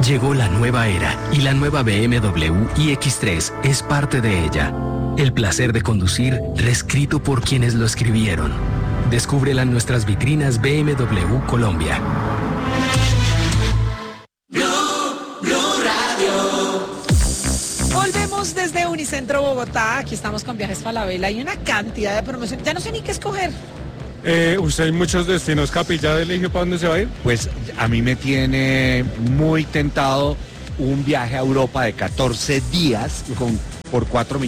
Llegó la nueva era y la nueva BMW iX3 es parte de ella. El placer de conducir reescrito por quienes lo escribieron. Descúbrela en nuestras vitrinas BMW Colombia. Volvemos desde Unicentro Bogotá. Aquí estamos con Viajes Falabella y una cantidad de promociones. Ya no sé ni qué escoger. Usted hay muchos destinos, Capi, ¿ya eligió para dónde se va a ir? Pues a mí me tiene muy tentado un viaje a Europa de 14 días por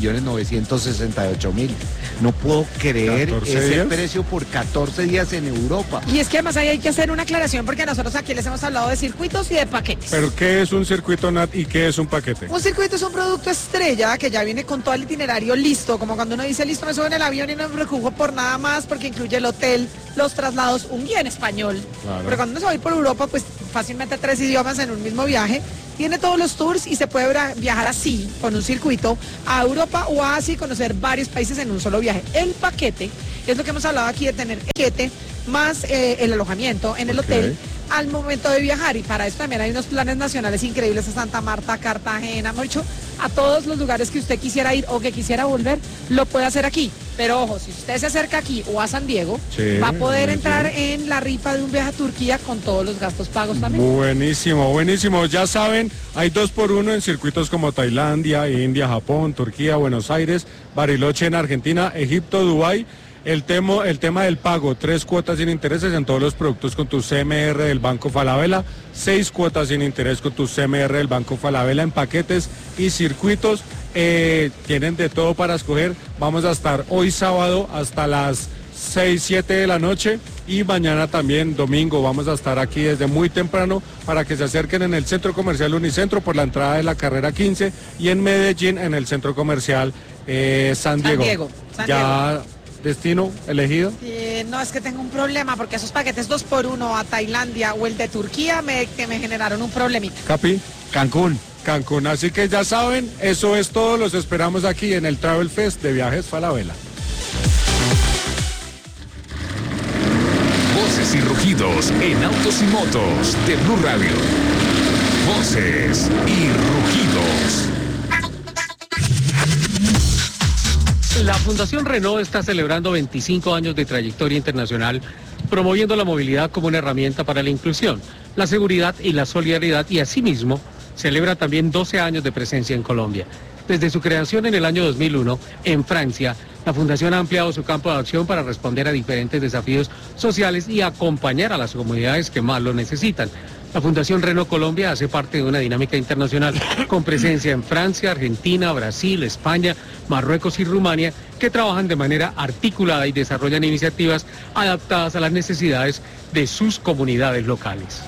4.968.000. No puedo creer ese días? Precio por 14 días en Europa. Y es que además ahí hay que hacer una aclaración porque nosotros aquí les hemos hablado de circuitos y de paquetes. ¿Pero qué es un circuito, Nat, y qué es un paquete? Un circuito es un producto estrella que ya viene con todo el itinerario listo, como cuando uno dice listo, me subo en el avión y no me preocupo por nada más porque incluye el hotel, los traslados, un guía en español. Claro. Pero cuando uno se va a ir por Europa, pues fácilmente 3 idiomas en un mismo viaje. Tiene todos los tours y se puede viajar así, con un circuito, a Europa o a Asia y conocer varios países en un solo viaje. El paquete, es lo que hemos hablado aquí de tener el paquete, más el alojamiento en el hotel al momento de viajar. Y para eso también hay unos planes nacionales increíbles a Santa Marta, Cartagena, mucho, a todos los lugares que usted quisiera ir o que quisiera volver, lo puede hacer aquí. Pero ojo, si usted se acerca aquí o a San Diego, va a poder entrar en la rifa de un viaje a Turquía con todos los gastos pagos también. Buenísimo, buenísimo. Ya saben, hay 2x1 en circuitos como Tailandia, India, Japón, Turquía, Buenos Aires, Bariloche en Argentina, Egipto, Dubái. El tema del pago, 3 cuotas sin intereses en todos los productos con tu CMR del Banco Falabella, 6 cuotas sin interés con tu CMR del Banco Falabella en paquetes y circuitos. Tienen de todo para escoger. Vamos a estar hoy sábado hasta las 6, 7 de la noche y mañana también domingo vamos a estar aquí desde muy temprano para que se acerquen en el Centro Comercial Unicentro por la entrada de la carrera 15 y en Medellín en el Centro Comercial San Diego. Ya destino elegido. No, es que tengo un problema porque esos paquetes 2x1 a Tailandia o el de Turquía que me generaron un problemita. Capi, Cancún, así que ya saben, eso es todo, los esperamos aquí en el Travel Fest de Viajes Falabella. Voces y rugidos en autos y motos de Blue Radio. Voces y rugidos. La Fundación Renault está celebrando 25 años de trayectoria internacional, promoviendo la movilidad como una herramienta para la inclusión, la seguridad y la solidaridad, y asimismo celebra también 12 años de presencia en Colombia. Desde su creación en el año 2001, en Francia, la Fundación ha ampliado su campo de acción para responder a diferentes desafíos sociales y acompañar a las comunidades que más lo necesitan. La Fundación Renault Colombia hace parte de una dinámica internacional con presencia en Francia, Argentina, Brasil, España, Marruecos y Rumania, que trabajan de manera articulada y desarrollan iniciativas adaptadas a las necesidades de sus comunidades locales.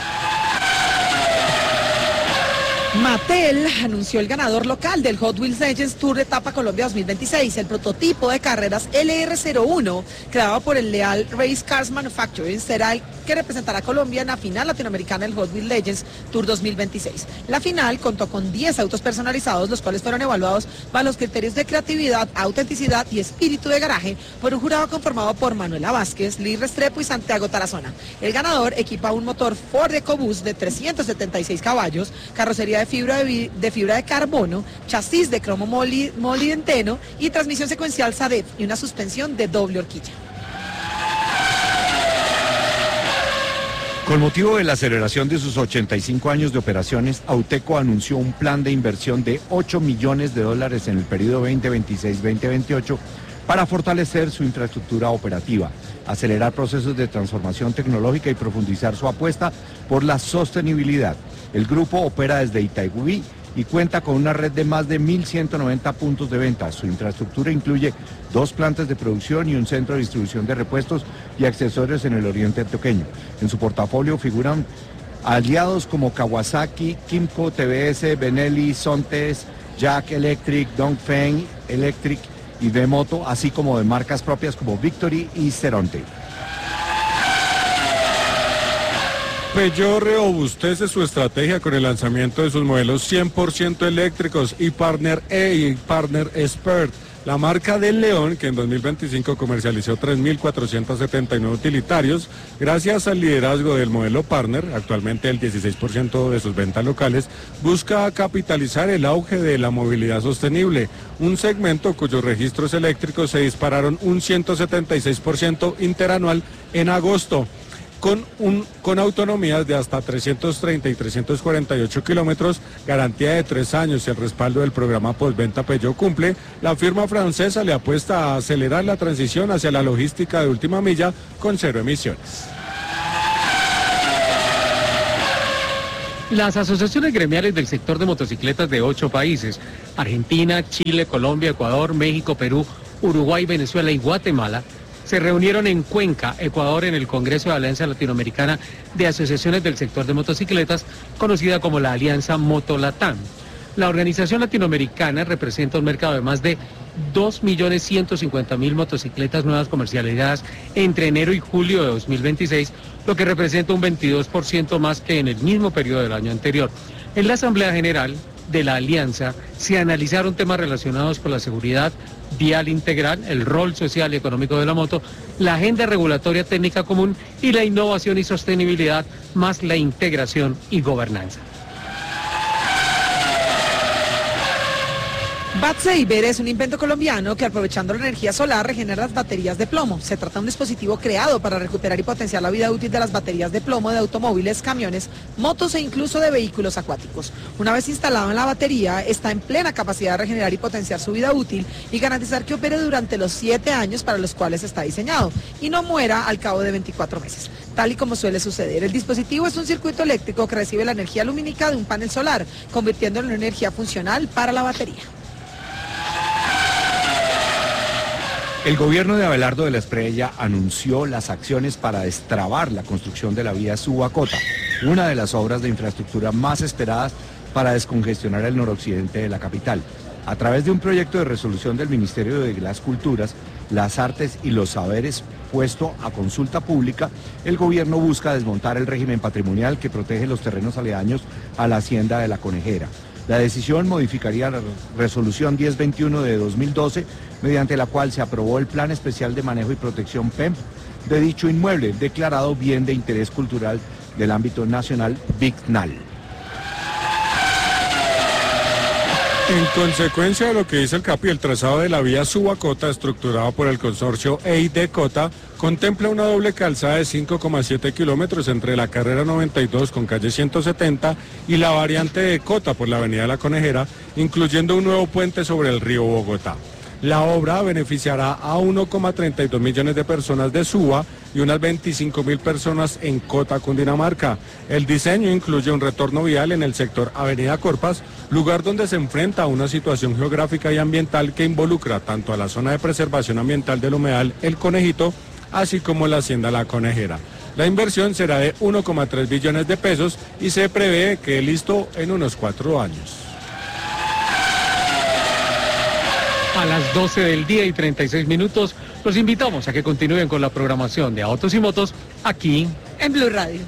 Mattel anunció el ganador local del Hot Wheels Legends Tour Etapa Colombia 2026, el prototipo de carreras LR01, creado por el Leal Race Cars Manufacturing, será el que representará a Colombia en la final latinoamericana del Hot Wheels Legends Tour 2026. La final contó con 10 autos personalizados, los cuales fueron evaluados bajo los criterios de creatividad, autenticidad y espíritu de garaje por un jurado conformado por Manuela Vázquez, Liz Restrepo y Santiago Tarazona. El ganador equipa un motor Ford EcoBoost de 376 caballos, carrocería de fibra de carbono, chasis de cromo molibdeno y transmisión secuencial SADEF y una suspensión de doble horquilla. Con motivo de la celebración de sus 85 años de operaciones, Auteco anunció un plan de inversión de $8 millones en el periodo 2026-2028 para fortalecer su infraestructura operativa, acelerar procesos de transformación tecnológica y profundizar su apuesta por la sostenibilidad. El grupo opera desde Itaiguí y cuenta con una red de más de 1.190 puntos de venta. Su infraestructura incluye 2 plantas de producción y un centro de distribución de repuestos y accesorios en el oriente antioqueño. En su portafolio figuran aliados como Kawasaki, Kimco, TBS, Benelli, Sontes, Jack Electric, Dongfeng Electric y B-Moto, así como de marcas propias como Victory y Ceronte. Peugeot robustece su estrategia con el lanzamiento de sus modelos 100% eléctricos y Partner E y Partner Expert. La marca del León, que en 2025 comercializó 3.479 utilitarios, gracias al liderazgo del modelo Partner, actualmente el 16% de sus ventas locales, busca capitalizar el auge de la movilidad sostenible, un segmento cuyos registros eléctricos se dispararon un 176% interanual en agosto. Con autonomías de hasta 330 y 348 kilómetros, garantía de 3 años y el respaldo del programa postventa Peugeot cumple, la firma francesa le apuesta a acelerar la transición hacia la logística de última milla con 0 emisiones. Las asociaciones gremiales del sector de motocicletas de 8 países, Argentina, Chile, Colombia, Ecuador, México, Perú, Uruguay, Venezuela y Guatemala, se reunieron en Cuenca, Ecuador, en el Congreso de Alianza Latinoamericana de Asociaciones del Sector de Motocicletas, conocida como la Alianza Motolatam. La organización latinoamericana representa un mercado de más de 2.150.000 motocicletas nuevas comercializadas entre enero y julio de 2026, lo que representa un 22% más que en el mismo periodo del año anterior. En la Asamblea General de la Alianza se analizaron temas relacionados con la seguridad vial integral, el rol social y económico de la moto, la agenda regulatoria técnica común y la innovación y sostenibilidad, más la integración y gobernanza. BatSaver es un invento colombiano que, aprovechando la energía solar, regenera las baterías de plomo. Se trata de un dispositivo creado para recuperar y potenciar la vida útil de las baterías de plomo de automóviles, camiones, motos e incluso de vehículos acuáticos. Una vez instalado en la batería, está en plena capacidad de regenerar y potenciar su vida útil y garantizar que opere durante los 7 años para los cuales está diseñado y no muera al cabo de 24 meses. Tal y como suele suceder, el dispositivo es un circuito eléctrico que recibe la energía lumínica de un panel solar, convirtiéndolo en energía funcional para la batería. El gobierno de Abelardo de la Espriella anunció las acciones para destrabar la construcción de la vía Suba-Cota, una de las obras de infraestructura más esperadas para descongestionar el noroccidente de la capital. A través de un proyecto de resolución del Ministerio de las Culturas, las Artes y los Saberes puesto a consulta pública, el gobierno busca desmontar el régimen patrimonial que protege los terrenos aledaños a la hacienda de La Conejera. La decisión modificaría la resolución 1021 de 2012, mediante la cual se aprobó el Plan Especial de Manejo y Protección PEMP de dicho inmueble, declarado bien de interés cultural del ámbito nacional BICNAL. En consecuencia de lo que dice el CAPI, el trazado de la vía Suba-Cota, estructurado por el consorcio EID Cota, contempla una doble calzada de 5,7 kilómetros entre la carrera 92 con calle 170 y la variante de Cota por la avenida La Conejera, incluyendo un nuevo puente sobre el río Bogotá. La obra beneficiará a 1,32 millones de personas de Suba y unas 25.000 personas en Cota, Cundinamarca. El diseño incluye un retorno vial en el sector Avenida Corpas, lugar donde se enfrenta a una situación geográfica y ambiental que involucra tanto a la zona de preservación ambiental del humedal El Conejito, así como la hacienda La Conejera. La inversión será de 1,3 billones de pesos y se prevé que listo en unos 4 años. A las 12 del día y 36 minutos, los invitamos a que continúen con la programación de Autos y Motos aquí en Blue Radio.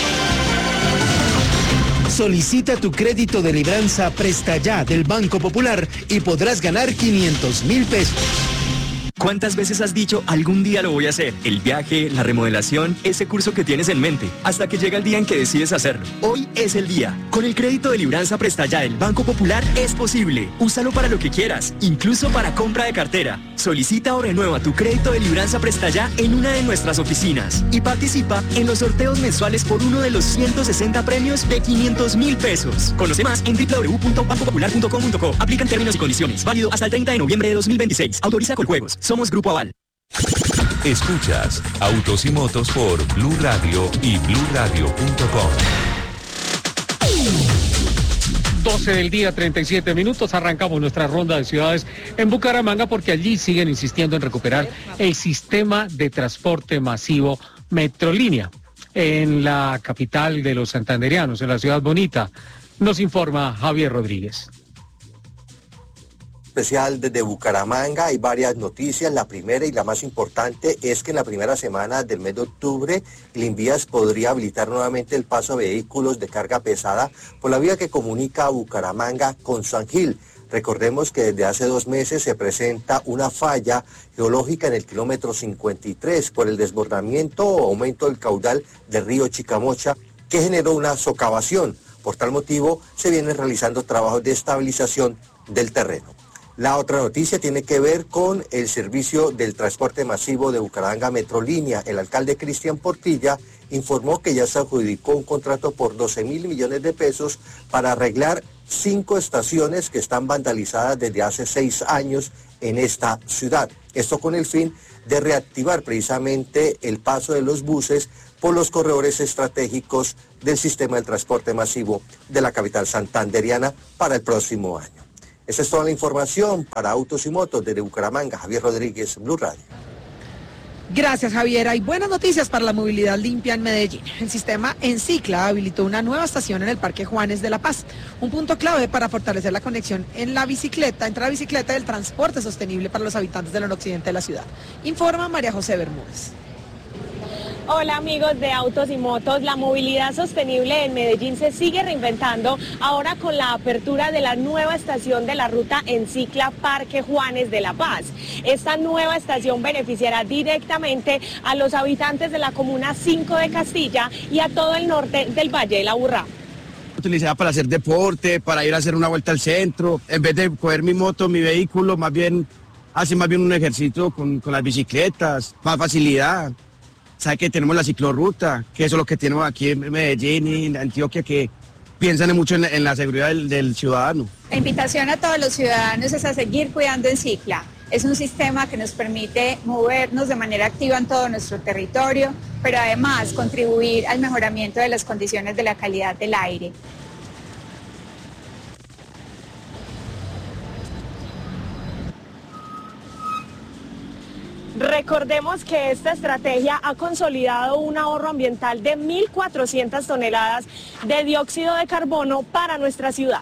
Solicita tu crédito de libranza Presta Ya del Banco Popular y podrás ganar 500.000 pesos. ¿Cuántas veces has dicho, algún día lo voy a hacer? El viaje, la remodelación, ese curso que tienes en mente, hasta que llega el día en que decides hacerlo. Hoy es el día. Con el crédito de libranza Presta Ya del Banco Popular es posible. Úsalo para lo que quieras, incluso para compra de cartera. Solicita o renueva tu crédito de libranza Presta Ya en una de nuestras oficinas y participa en los sorteos mensuales por uno de los 160 premios de 500.000 pesos. Conoce más en www.bancopopular.com.co. Aplican términos y condiciones. Válido hasta el 30 de noviembre de 2026. Autoriza Coljuegos. Somos Grupo Aval. Escuchas Autos y Motos por Blue Radio y bluradio.com. 12 del día, 37 minutos, arrancamos nuestra ronda de ciudades en Bucaramanga porque allí siguen insistiendo en recuperar el sistema de transporte masivo Metrolínea en la capital de los santanderianos, en la ciudad bonita. Nos informa Javier Rodríguez. Especial desde Bucaramanga hay varias noticias. La primera y la más importante es que en la primera semana del mes de octubre el Invías podría habilitar nuevamente el paso de vehículos de carga pesada por la vía que comunica a Bucaramanga con San Gil. Recordemos que desde hace 2 meses se presenta una falla geológica en el kilómetro 53 por el desbordamiento o aumento del caudal del río Chicamocha, que generó una socavación. Por tal motivo, se vienen realizando trabajos de estabilización del terreno. La otra noticia tiene que ver con el servicio del transporte masivo de Bucaramanga Metrolínea. El alcalde Cristian Portilla informó que ya se adjudicó un contrato por 12.000 millones de pesos para arreglar 5 estaciones que están vandalizadas desde hace 6 años en esta ciudad. Esto con el fin de reactivar precisamente el paso de los buses por los corredores estratégicos del sistema del transporte masivo de la capital santanderiana para el próximo año. Esa es toda la información para Autos y Motos desde Bucaramanga. Javier Rodríguez, Blue Radio. Gracias, Javier. Hay buenas noticias para la movilidad limpia en Medellín. El sistema Encicla habilitó una nueva estación en el Parque Juanes de La Paz, un punto clave para fortalecer la conexión entre la bicicleta y el transporte sostenible para los habitantes del noroccidente de la ciudad. Informa María José Bermúdez. Hola amigos de Autos y Motos, la movilidad sostenible en Medellín se sigue reinventando ahora con la apertura de la nueva estación de la ruta Encicla Parque Juanes de La Paz. Esta nueva estación beneficiará directamente a los habitantes de la comuna 5 de Castilla y a todo el norte del Valle de la Aburrá. Utilizada para hacer deporte, para ir a hacer una vuelta al centro, en vez de coger mi moto, mi vehículo, hace un ejercicio con las bicicletas, más facilidad. Sabe que tenemos la ciclorruta, que eso es lo que tenemos aquí en Medellín y en Antioquia, que piensan mucho en la seguridad del ciudadano. La invitación a todos los ciudadanos es a seguir cuidando Encicla. Es un sistema que nos permite movernos de manera activa en todo nuestro territorio, pero además contribuir al mejoramiento de las condiciones de la calidad del aire. Recordemos que esta estrategia ha consolidado un ahorro ambiental de 1.400 toneladas de dióxido de carbono para nuestra ciudad.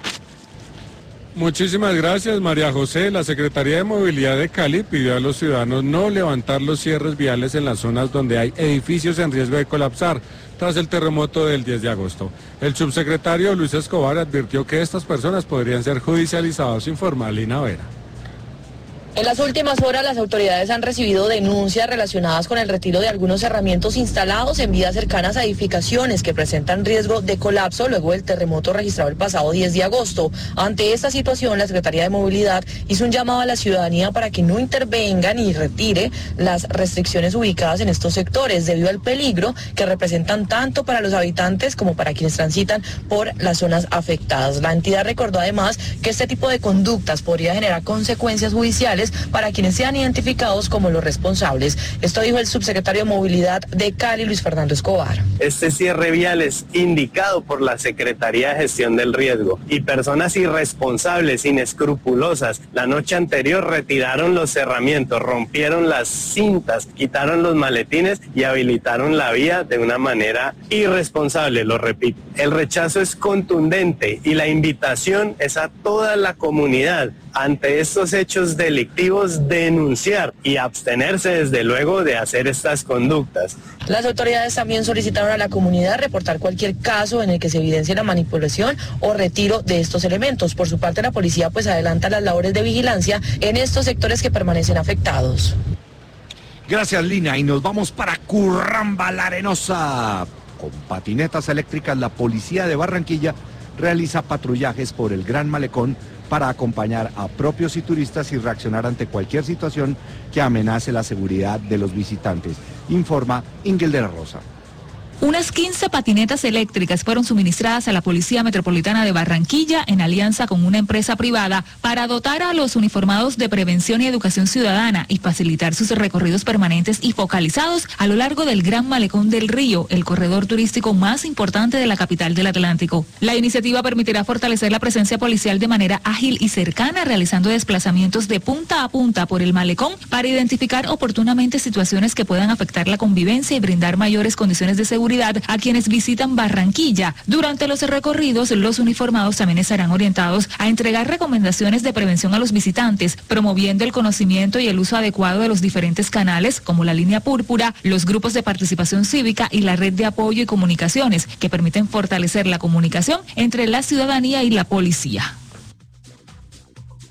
Muchísimas gracias, María José. La Secretaría de Movilidad de Cali pidió a los ciudadanos no levantar los cierres viales en las zonas donde hay edificios en riesgo de colapsar tras el terremoto del 10 de agosto. El subsecretario Luis Escobar advirtió que estas personas podrían ser judicializadas, informa Lina Vera. En las últimas horas, las autoridades han recibido denuncias relacionadas con el retiro de algunos cerramientos instalados en vías cercanas a edificaciones que presentan riesgo de colapso luego del terremoto registrado el pasado 10 de agosto. Ante esta situación, la Secretaría de Movilidad hizo un llamado a la ciudadanía para que no intervenga ni retire las restricciones ubicadas en estos sectores debido al peligro que representan tanto para los habitantes como para quienes transitan por las zonas afectadas. La entidad recordó además que este tipo de conductas podría generar consecuencias judiciales para quienes sean identificados como los responsables. Esto dijo el subsecretario de Movilidad de Cali, Luis Fernando Escobar. Este cierre vial es indicado por la Secretaría de Gestión del Riesgo y personas irresponsables, inescrupulosas, la noche anterior retiraron los cerramientos, rompieron las cintas, quitaron los maletines y habilitaron la vía de una manera irresponsable, lo repito. El rechazo es contundente y la invitación es a toda la comunidad ante estos hechos delictivos denunciar y abstenerse desde luego de hacer estas conductas. Las autoridades también solicitaron a la comunidad reportar cualquier caso en el que se evidencie la manipulación o retiro de estos elementos. Por su parte, la policía adelanta las labores de vigilancia en estos sectores que permanecen afectados. Gracias, Lina, y nos vamos para Curramba la Arenosa. Con patinetas eléctricas, la policía de Barranquilla realiza patrullajes por el Gran Malecón para acompañar a propios y turistas y reaccionar ante cualquier situación que amenace la seguridad de los visitantes, informa Ingel de la Rosa. Unas 15 patinetas eléctricas fueron suministradas a la Policía Metropolitana de Barranquilla en alianza con una empresa privada para dotar a los uniformados de prevención y educación ciudadana y facilitar sus recorridos permanentes y focalizados a lo largo del Gran Malecón del Río, el corredor turístico más importante de la capital del Atlántico. La iniciativa permitirá fortalecer la presencia policial de manera ágil y cercana, realizando desplazamientos de punta a punta por el malecón para identificar oportunamente situaciones que puedan afectar la convivencia y brindar mayores condiciones de seguridad a quienes visitan Barranquilla. Durante los recorridos, los uniformados también estarán orientados a entregar recomendaciones de prevención a los visitantes, promoviendo el conocimiento y el uso adecuado de los diferentes canales, como la línea púrpura, los grupos de participación cívica y la red de apoyo y comunicaciones, que permiten fortalecer la comunicación entre la ciudadanía y la policía.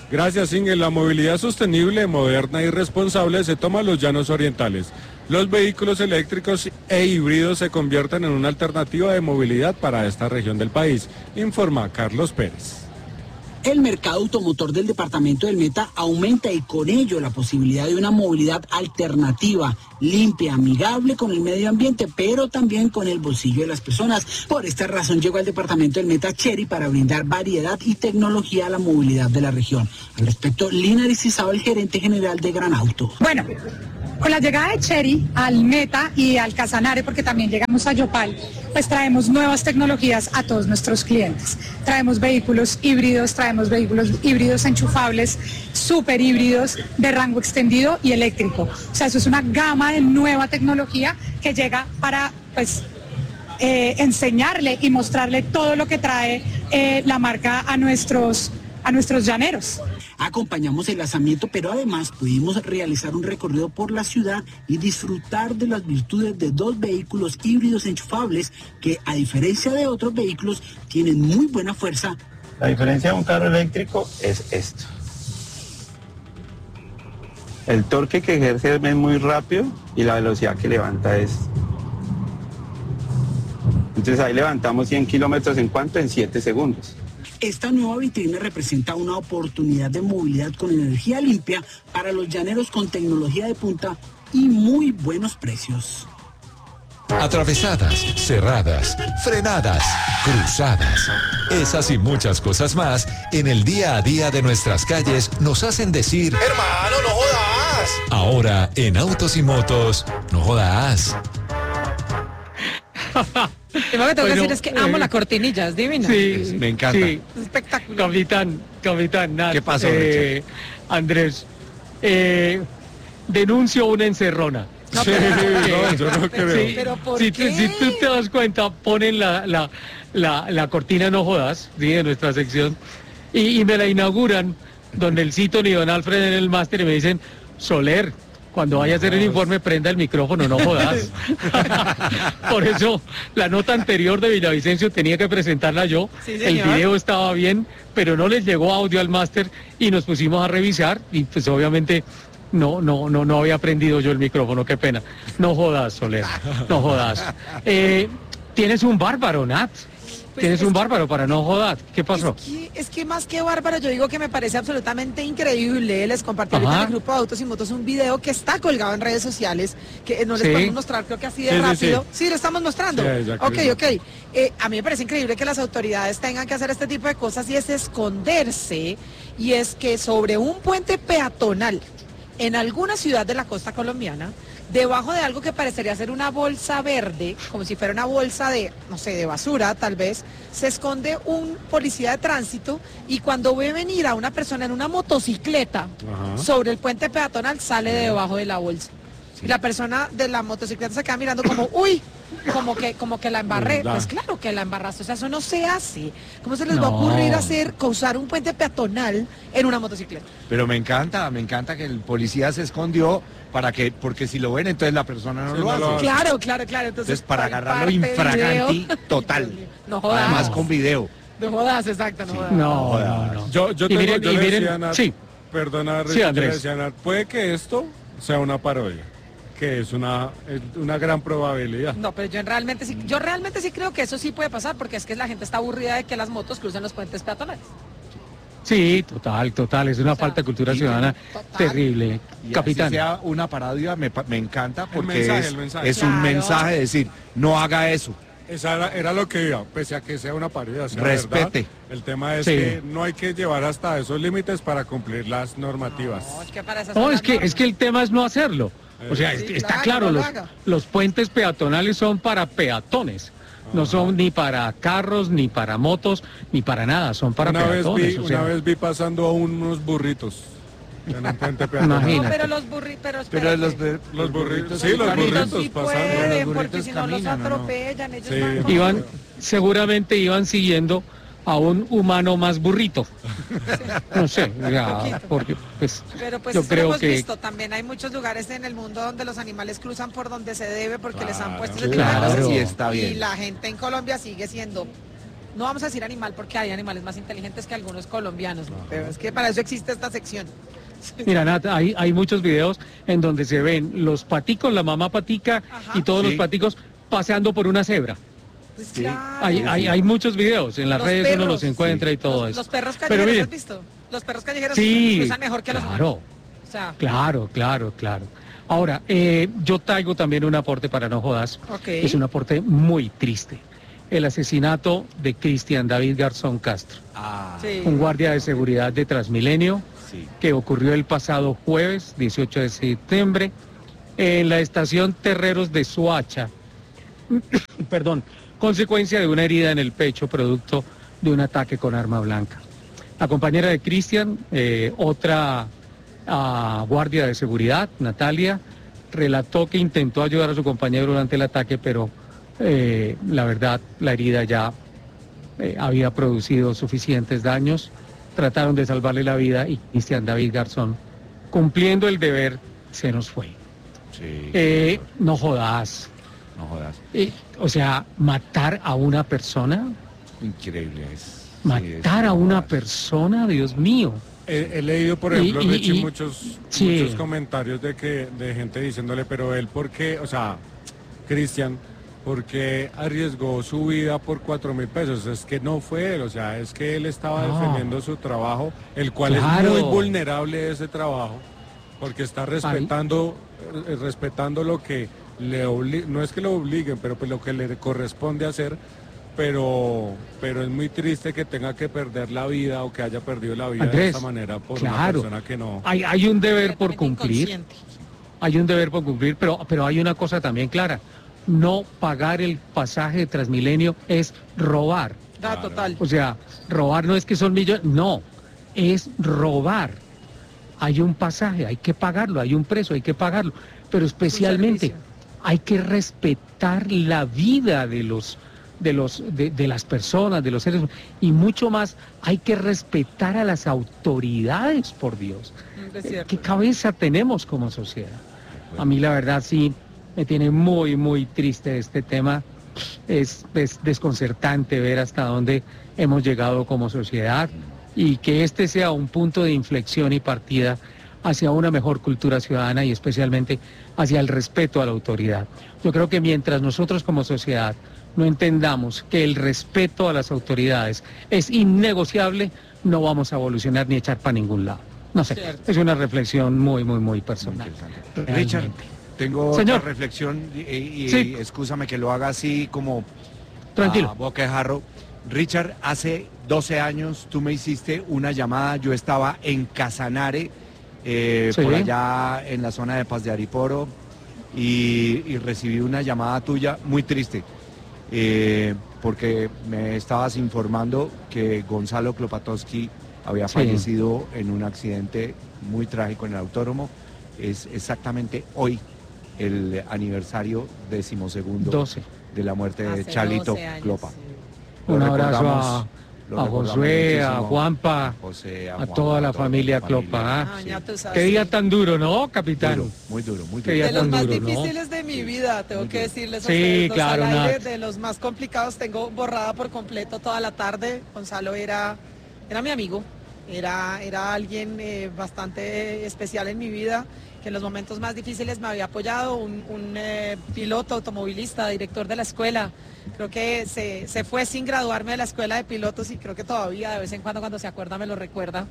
Gracias, Inge. La movilidad sostenible, moderna y responsable se toma en los llanos orientales. Los vehículos eléctricos e híbridos se convierten en una alternativa de movilidad para esta región del país, informa Carlos Pérez. El mercado automotor del departamento del Meta aumenta y con ello la posibilidad de una movilidad alternativa, limpia, amigable con el medio ambiente, pero también con el bolsillo de las personas. Por esta razón llegó al departamento del Meta Chery para brindar variedad y tecnología a la movilidad de la región. Al respecto, Lina Aristizábal, gerente general de Gran Auto. Bueno, con la llegada de Chery al Meta y al Casanare, porque también llegamos a Yopal, pues traemos nuevas tecnologías a todos nuestros clientes. Traemos vehículos híbridos enchufables, súper híbridos, de rango extendido y eléctrico. O sea, eso es una gama de nueva tecnología que llega para, pues, enseñarle y mostrarle todo lo que trae la marca a nuestros llaneros. Acompañamos el lanzamiento, pero además pudimos realizar un recorrido por la ciudad y disfrutar de las virtudes de 2 vehículos híbridos enchufables que, a diferencia de otros vehículos, tienen muy buena fuerza. La diferencia de un carro eléctrico es esto. El torque que ejerce es muy rápido y la velocidad que levanta es... Entonces ahí levantamos 100 kilómetros ¿en cuánto? En 7 segundos. Esta nueva vitrina representa una oportunidad de movilidad con energía limpia para los llaneros con tecnología de punta y muy buenos precios. Atravesadas, cerradas, frenadas, cruzadas. Esas y muchas cosas más en el día a día de nuestras calles nos hacen decir: ¡hermano, no jodas! Ahora en Autos y Motos, no jodas. Lo que tengo que decir es que amo la cortinilla, es divina. Sí, me encanta. Sí. Es espectacular. Capitán Nat, ¿Qué pasó, Andrés, denuncio una encerrona. No, Sí, no, yo no creo. Sí, ¿Pero por si qué? tú te das cuenta, ponen la cortina No Jodas, ¿sí? De nuestra sección, y me la inauguran don Nelsito y don Alfred en el máster y me dicen: Soler, cuando vaya a hacer el informe, prenda el micrófono, no jodas. Por eso, la nota anterior de Villavicencio tenía que presentarla yo. Sí, el señor. video estaba bien, pero no les llegó audio al máster y nos pusimos a revisar y pues obviamente no había prendido yo el micrófono, qué pena. No jodas, Soler, no jodas. Tienes un bárbaro, Nat. Pues Tienes un bárbaro para no jodas. ¿Qué pasó? Es que más que bárbaro, yo digo que me parece absolutamente increíble. Les compartí ahorita en el grupo de Autos y Motos un video que está colgado en redes sociales, que no les Sí. podemos mostrar, creo que así de Sí, sí, rápido. sí. Sí, lo estamos mostrando. Sí, ya Ok. creo. A mí me parece increíble que las autoridades tengan que hacer este tipo de cosas y es esconderse. Y es que sobre un puente peatonal en alguna ciudad de la costa colombiana, debajo de algo que parecería ser una bolsa verde, como si fuera una bolsa de, no sé, de basura tal vez, se esconde un policía de tránsito y cuando ve venir a una persona en una motocicleta sobre el puente peatonal sale de debajo de la bolsa. Y la persona de la motocicleta se queda mirando como, uy, como que la embarré. Pues claro que la embarraste, o sea, eso no se hace. ¿Cómo se les va a ocurrir causar un puente peatonal en una motocicleta? Pero me encanta que el policía se escondió porque si lo ven, entonces la persona no lo hace. Claro. Entonces para agarrarlo parte infraganti video. total. No jodas. Además con video. No jodas, exacto, no jodas. No. Yo Y miren, le decía a Nat, sí. perdona, Sí, yo Andrés. le decía a Nat, puede que esto sea una parodia, que es una gran probabilidad. No, pero yo realmente sí creo que eso sí puede pasar, porque es que la gente está aburrida de que las motos crucen los puentes peatonales. Sí, total, es una falta de cultura ciudadana terrible. Y Capitán. así sea una parodia, me encanta porque mensaje, el mensaje. es un Claro. mensaje de decir, no haga eso. Esa era lo que iba, pese a que sea una parodia, sea Respete. verdad, el tema es Sí. que no hay que llevar hasta esos límites para cumplir las normativas. No, es que para esas No, son es las que el tema es no hacerlo. O sea, Sí, está claro, claro, no lo los, haga. los puentes peatonales son para peatones. No son ni para carros, ni para motos, ni para nada, son para peatones. o sea. Una vez vi pasando a unos burritos en un puente peatonal. Imagínate. No, pero los burritos, Pero espérate. Los burritos, sí, Los los burritos burritos sí pasando. pueden, Los porque burritos si no los caminan, ¿o no? atropellan, ellos Sí. van como- Seguramente iban siguiendo a un humano más burrito. No sé, ya, porque pues, Pero pues yo eso lo creo hemos que visto, también hay muchos lugares en el mundo donde los animales cruzan por donde se debe porque les han puesto ese Claro. tipo de cosas Sí, está bien. y la gente en Colombia sigue siendo No vamos a decir animal porque hay animales más inteligentes que algunos colombianos, ¿no? Pero es que para eso existe esta sección. Mira, Nata, hay muchos videos en donde se ven los paticos, la mamá patica y todos los paticos paseando por una cebra. Pues claro. Hay muchos videos, en las redes uno los encuentra y todo eso. Los perros Pero callejeros, miren, ¿has visto? Los perros callejeros sí, cruzan mejor que los humanos. claro, O sea, claro. Ahora, yo traigo también un aporte para No Jodas. Ok. Es un aporte muy triste. El asesinato de Cristian David Garzón Castro, sí. un guardia de seguridad de Transmilenio, que ocurrió el pasado jueves, 18 de septiembre, en la estación Terreros de Soacha, perdón, consecuencia de una herida en el pecho producto de un ataque con arma blanca. La compañera de Cristian, otra guardia de seguridad, Natalia, relató que intentó ayudar a su compañero durante el ataque, pero la verdad, la herida ya había producido suficientes daños. Trataron de salvarle la vida y Cristian David Garzón, cumpliendo el deber, se nos fue. Sí. No jodas. No jodas. O sea, matar a una persona. Increíble es. Matar a una persona, Dios mío. He leído, por ejemplo, Richie, muchos sí. comentarios de gente diciéndole, pero él, ¿por qué? O sea, Cristian, ¿por qué arriesgó su vida por 4.000 pesos? Es que no fue él, o sea, es que él estaba defendiendo su trabajo, el cual es muy vulnerable ese trabajo, porque está respetando lo que no es que lo obliguen, pero pues lo que le corresponde hacer, pero es muy triste que tenga que perder la vida o que haya perdido la vida, Andrés, de esta manera por una persona que no... Hay un deber por cumplir, pero hay una cosa también clara. No pagar el pasaje de Transmilenio es robar. Total. O sea, robar no es que son millones, no, es robar. Hay un pasaje, hay que pagarlo, hay un precio, hay que pagarlo, pero especialmente hay que respetar la vida de las personas, de los seres humanos, y mucho más, hay que respetar a las autoridades, por Dios. ¿Qué cabeza tenemos como sociedad? A mí la verdad sí me tiene muy, muy triste este tema. Es desconcertante ver hasta dónde hemos llegado como sociedad y que este sea un punto de inflexión y partida hacia una mejor cultura ciudadana y especialmente hacia el respeto a la autoridad. Yo creo que mientras nosotros como sociedad no entendamos que el respeto a las autoridades es innegociable, no vamos a evolucionar ni echar para ningún lado. No sé, es una reflexión muy, muy, muy personal. Richard, tengo Señor. otra reflexión y Sí. excúsame que lo haga así como Tranquilo. a boca de jarro. Richard, hace 12 años tú me hiciste una llamada, yo estaba en Casanare, Sí. por allá en la zona de Paz de Ariporo, y recibí una llamada tuya muy triste, porque me estabas informando que Gonzalo Klopatowski había fallecido en un accidente muy trágico en el autódromo. Es exactamente hoy el aniversario 12º de la muerte de Chalito Clopa. Un abrazo a Josué, a Juanpa, a toda la familia Clopa. Qué día tan duro, ¿no, capitán? Muy duro. De los más difíciles de mi vida, tengo que decirles. Sí, claro, al aire, de los más complicados, tengo borrada por completo toda la tarde. Gonzalo era mi amigo, era alguien bastante especial en mi vida, que en los momentos más difíciles me había apoyado, un piloto automovilista, director de la escuela. Creo que se fue sin graduarme de la escuela de pilotos y creo que todavía de vez en cuando se acuerda me lo recuerda.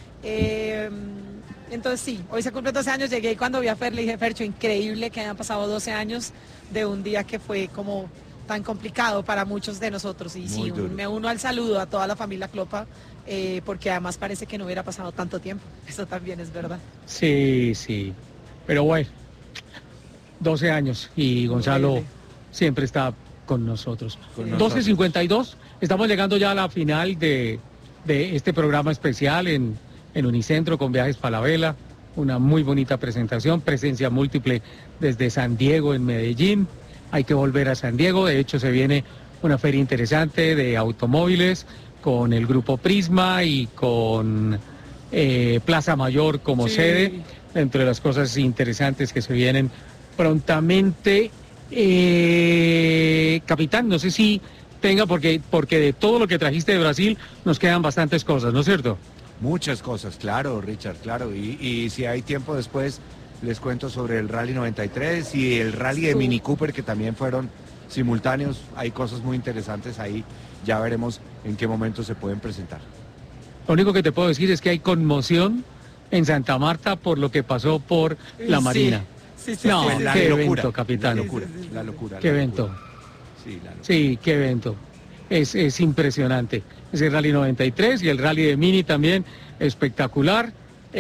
Entonces sí, hoy se cumplen 12 años, llegué y cuando vi a Fer le dije, Fercho, increíble que hayan pasado 12 años de un día que fue como tan complicado para muchos de nosotros. Y sí, me uno al saludo a toda la familia Clopa, porque además parece que no hubiera pasado tanto tiempo. Eso también es verdad. Sí, pero bueno, 12 años y Gonzalo siempre está con nosotros. 12:52, estamos llegando ya a la final de este programa especial en Unicentro con Viajes Falabella, una muy bonita presentación, presencia múltiple desde San Diego en Medellín. Hay que volver a San Diego, de hecho se viene una feria interesante de automóviles con el grupo Prisma y con Plaza Mayor como sede, entre las cosas interesantes que se vienen prontamente. Capitán, no sé si tenga, porque de todo lo que trajiste de Brasil nos quedan bastantes cosas, ¿no es cierto? Muchas cosas, claro, Richard, claro. Y si hay tiempo después, les cuento sobre el Rally 93 y el Rally de Mini Cooper, que también fueron simultáneos. Hay cosas muy interesantes ahí. Ya veremos en qué momento se pueden presentar. Lo único que te puedo decir es que hay conmoción en Santa Marta por lo que pasó por la Marina. No, qué evento, capitán. La locura. Qué evento. Sí, qué evento. Es impresionante. Es el Rally 93 y el Rally de Mini también, espectacular.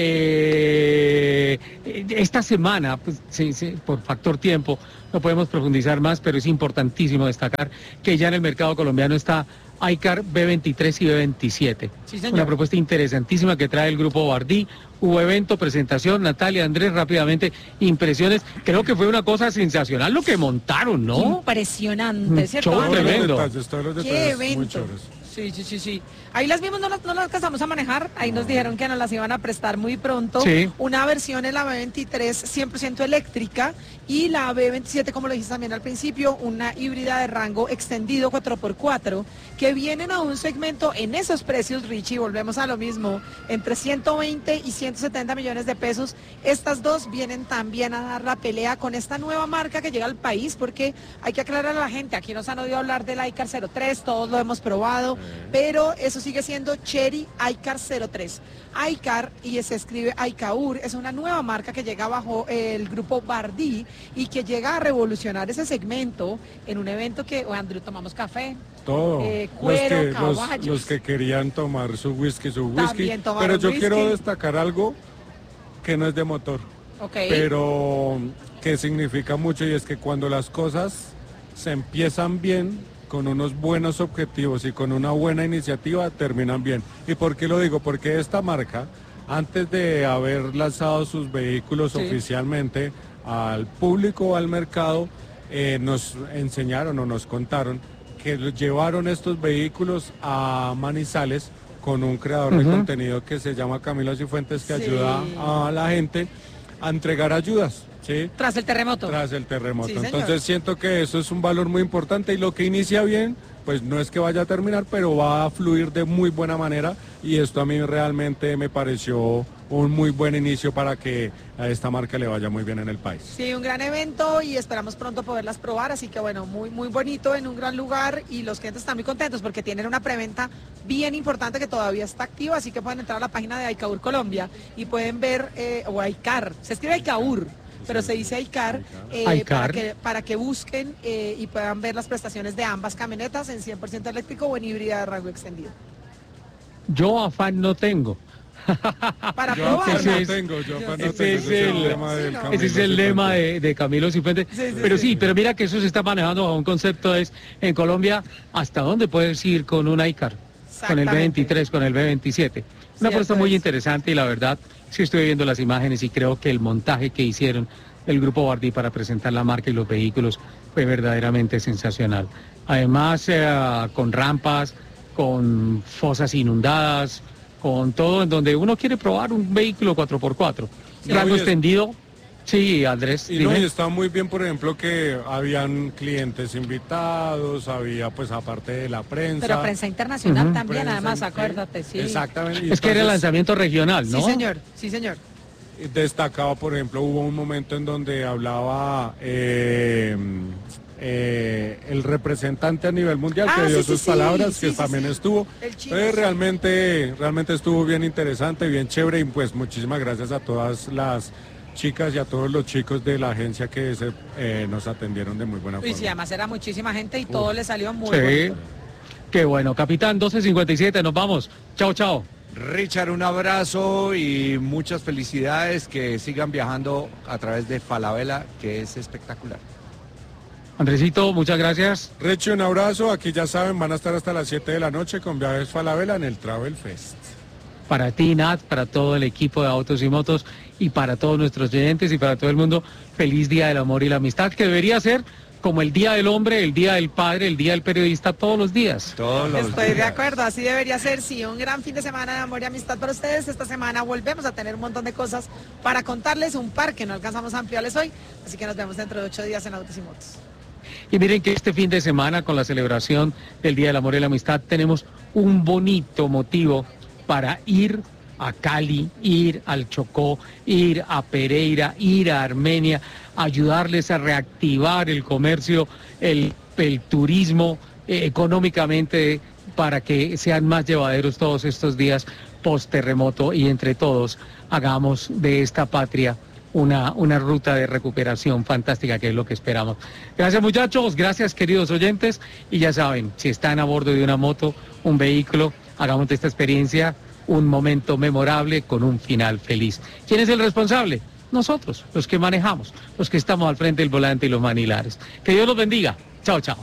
Esta semana, pues, por factor tiempo, no podemos profundizar más, pero es importantísimo destacar que ya en el mercado colombiano está iCar B23 y B27. Sí, señor. Una propuesta interesantísima que trae el grupo Bardí. Hubo evento, presentación, Natalia, Andrés, rápidamente, impresiones. Creo que fue una cosa sensacional lo que montaron, ¿no? Impresionante, ¿cierto? Show tremendo. Qué evento. Sí. Ahí las vimos, no las alcanzamos a manejar. Ahí nos dijeron que nos las iban a prestar muy pronto. Sí. Una versión en la B23 100% eléctrica y la B27, como lo dijiste también al principio, una híbrida de rango extendido 4x4 que vienen a un segmento en esos precios, Richie, volvemos a lo mismo, entre 120 y 170 millones de pesos. Estas dos vienen también a dar la pelea con esta nueva marca que llega al país, porque hay que aclarar a la gente, aquí nos han oído hablar del iCar 03, todos lo hemos probado, pero eso sigue siendo Chery iCar 03. iCar, y se escribe iCaur, es una nueva marca que llega bajo el grupo Bardí y que llega a revolucionar ese segmento en un evento que, Andrew, tomamos café. Todo. Cuero, caballos. Los que querían tomar su whisky. También tomaron Pero yo whisky. quiero destacar algo que no es de motor, pero que significa mucho, y es que cuando las cosas se empiezan bien, con unos buenos objetivos y con una buena iniciativa, terminan bien. ¿Y por qué lo digo? Porque esta marca, antes de haber lanzado sus vehículos oficialmente al público o al mercado, nos enseñaron o nos contaron que llevaron estos vehículos a Manizales con un creador de contenido que se llama Camilo Cifuentes, que ayuda a la gente a entregar ayudas. ¿Sí? Tras el terremoto. Tras el terremoto. Sí, entonces siento que eso es un valor muy importante, y lo que inicia bien, pues no es que vaya a terminar, pero va a fluir de muy buena manera, y esto a mí realmente me pareció un muy buen inicio para que a esta marca le vaya muy bien en el país. Sí, un gran evento y esperamos pronto poderlas probar, así que bueno, muy bonito, en un gran lugar, y los clientes están muy contentos porque tienen una preventa bien importante que todavía está activa, así que pueden entrar a la página de iCaur Colombia y pueden ver, o iCar, se escribe iCaur, pero se dice iCar, para que busquen y puedan ver las prestaciones de ambas camionetas en 100% eléctrico o en híbrida de rango extendido. Yo afán no tengo. Para probar. Ese es el lema de Camilo Cifuentes. Pero mira que eso se está manejando bajo un concepto, es en Colombia, ¿hasta dónde puedes ir con un iCar? Con el B23, con el B27. Una apuesta muy interesante, y la verdad, sí estoy viendo las imágenes y creo que el montaje que hicieron el grupo Bardí para presentar la marca y los vehículos fue verdaderamente sensacional. Además, con rampas, con fosas inundadas, con todo, en donde uno quiere probar un vehículo 4x4. Rango extendido. Sí, Andrés. Y no, y está muy bien, por ejemplo, que habían clientes invitados, había pues aparte de la prensa. Pero prensa internacional también, además, acuérdate, sí. Exactamente. Es que era el lanzamiento regional, ¿no? Sí, señor. Destacaba, por ejemplo, hubo un momento en donde hablaba el representante a nivel mundial, que dio sus palabras, que también estuvo. Realmente estuvo bien interesante, bien chévere, y pues muchísimas gracias a todas las chicas y a todos los chicos de la agencia que nos atendieron de muy buena forma. Y sí, además era muchísima gente y todo le salió muy bonito. Qué bueno, capitán, 12:57, nos vamos. Chao, chao. Richard, un abrazo y muchas felicidades, que sigan viajando a través de Falabella, que es espectacular. Andresito, muchas gracias. Richie, un abrazo, aquí ya saben, van a estar hasta las 7 de la noche con Viajes Falabella en el Travel Fest. Para ti, Nat, para todo el equipo de Autos y Motos, y para todos nuestros oyentes y para todo el mundo, feliz Día del Amor y la Amistad, que debería ser como el Día del Hombre, el Día del Padre, el Día del Periodista, todos los días. Estoy de acuerdo, así debería ser, sí, un gran fin de semana de amor y amistad para ustedes. Esta semana volvemos a tener un montón de cosas para contarles, un par que no alcanzamos a ampliarles hoy, así que nos vemos dentro de 8 días en Autos y Motos. Y miren que este fin de semana, con la celebración del Día del Amor y la Amistad, tenemos un bonito motivo para ir a Cali, ir al Chocó, ir a Pereira, ir a Armenia, ayudarles a reactivar el comercio, el turismo económicamente, para que sean más llevaderos todos estos días post terremoto, y entre todos hagamos de esta patria una ruta de recuperación fantástica, que es lo que esperamos. Gracias, muchachos, gracias, queridos oyentes, y ya saben, si están a bordo de una moto, un vehículo, hagamos de esta experiencia un momento memorable con un final feliz. ¿Quién es el responsable? Nosotros, los que manejamos, los que estamos al frente del volante y los manilares. Que Dios los bendiga. Chao, chao.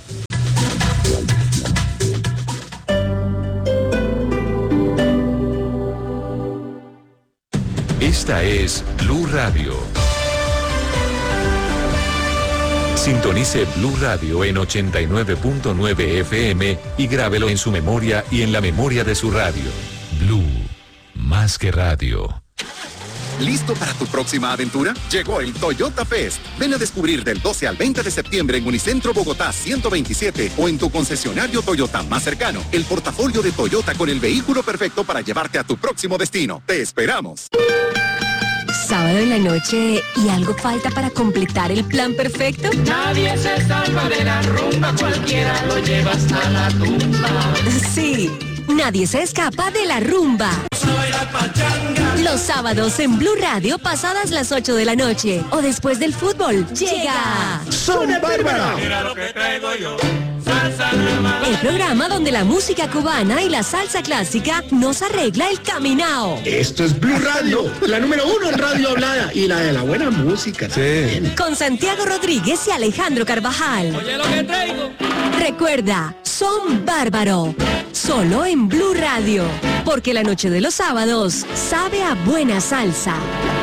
Esta es Blue Radio. Sintonice Blue Radio en 89.9 FM y grábelo en su memoria y en la memoria de su radio. Blue, más que radio. ¿Listo para tu próxima aventura? Llegó el Toyota Fest. Ven a descubrir del 12 al 20 de septiembre en Unicentro Bogotá 127 o en tu concesionario Toyota más cercano el portafolio de Toyota con el vehículo perfecto para llevarte a tu próximo destino. ¡Te esperamos! Sábado en la noche y algo falta para completar el plan perfecto. Nadie se salva de la rumba, cualquiera lo lleva hasta la tumba. Sí, nadie se escapa de la rumba. Los sábados en Blue Radio, pasadas las 8 de la noche o después del fútbol, llega Son Bárbara. Mira lo que traigo yo. El programa donde la música cubana y la salsa clásica nos arregla el caminao. Esto es Blue Radio, la número 1 en radio hablada y la de la buena música. Sí. Con Santiago Rodríguez y Alejandro Carvajal. Oye lo que traigo. Recuerda, Son Bárbaro, solo en Blue Radio, porque la noche de los sábados sabe a buena salsa.